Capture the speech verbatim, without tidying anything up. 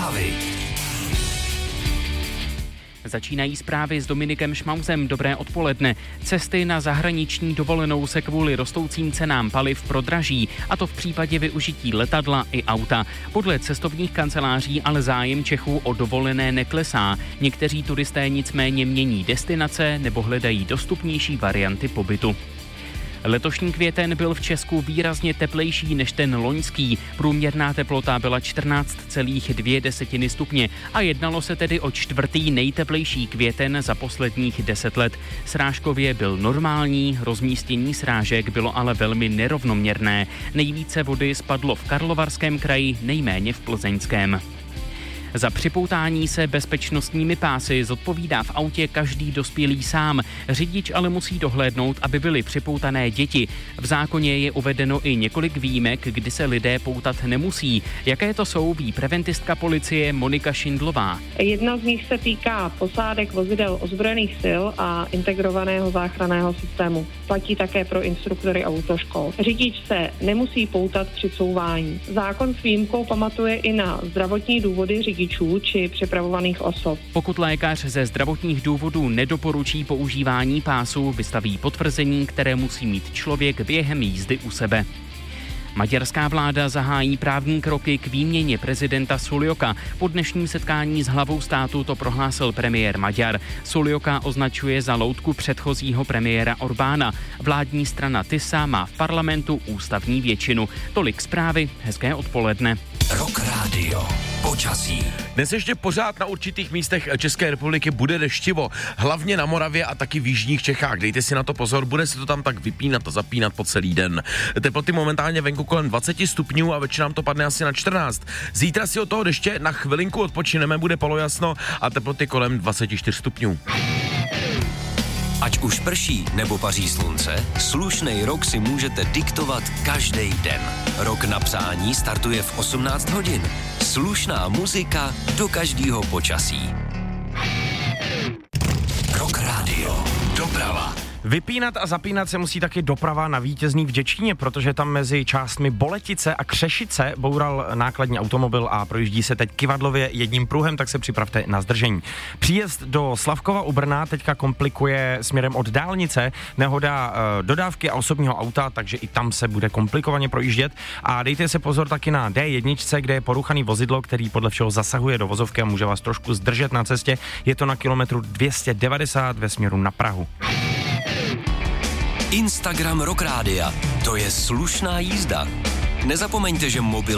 Zprávy. Začínají zprávy s Dominikem Šmausem. Dobré odpoledne. Cesty na zahraniční dovolenou se kvůli rostoucím cenám paliv prodraží, a to v případě využití letadla i auta. Podle cestovních kanceláří ale zájem Čechů o dovolené neklesá. Někteří turisté nicméně mění destinace nebo hledají dostupnější varianty pobytu. Letošní květen byl v Česku výrazně teplejší než ten loňský. Průměrná teplota byla čtrnáct celá dvě stupně a jednalo se tedy o čtvrtý nejteplejší květen za posledních deset let. Srážkově byl normální, rozmístění srážek bylo ale velmi nerovnoměrné. Nejvíce vody spadlo v Karlovarském kraji, nejméně v Plzeňském. Za připoutání se bezpečnostními pásy zodpovídá v autě každý dospělý sám. Řidič ale musí dohlédnout, aby byly připoutané děti. V zákoně je uvedeno i několik výjimek, kdy se lidé poutat nemusí. Jaké to jsou, ví preventistka policie Monika Šindlová. Jedna z nich se týká posádek vozidel ozbrojených sil a integrovaného záchranného systému. Platí také pro instruktory autoškol. Řidič se nemusí poutat při couvání. Zákon s výjimkou pamatuje i na zdravotní důvody řidičů či připravovaných osob. Pokud lékař ze zdravotních důvodů nedoporučí používání pásu, vystaví potvrzení, které musí mít člověk během jízdy u sebe. Maďarská vláda zahájí právní kroky k výměně prezidenta Suljoka. Po dnešním setkání s hlavou státu to prohlásil premiér Maďar. Suljoka označuje za loutku předchozího premiéra Orbána. Vládní strana Tisa má v parlamentu ústavní většinu. Tolik zprávy, hezké odpoledne. Rock Radio. Počasí. Dnes ještě pořád na určitých místech České republiky bude deštivo, hlavně na Moravě a taky v jižních Čechách. Dejte si na to pozor, bude se to tam tak vypínat a zapínat po celý den. Teploty momentálně venku kolem dvacet stupňů a večer nám to padne asi na čtrnáct. Zítra si od toho deště na chvilinku odpočineme, bude polojasno a teploty kolem dvacet čtyři stupňů. Ať už prší nebo paří slunce, slušnej rok si můžete diktovat každý den. Rok na přání startuje v osmnáct hodin. Slušná muzika do každého počasí. Rock Radio. Doprava. Vypínat a zapínat se musí taky doprava na Vítězný v Děčíně, protože tam mezi částmi Boletice a Křešice boural nákladní automobil a projíždí se teď kyvadlově jedním pruhem, tak se připravte na zdržení. Příjezd do Slavkova u Brna teďka komplikuje směrem od dálnice nehoda e, dodávky a osobního auta, takže i tam se bude komplikovaně projíždět. A dejte se pozor taky na D jedna, kde je poruchaný vozidlo, který podle všeho zasahuje do vozovky a může vás trošku zdržet na cestě. Je to na kilometru dvě stě devadesát ve směru na Prahu. Instagram Rock Rádia. To je slušná jízda. Nezapomeňte, že mobil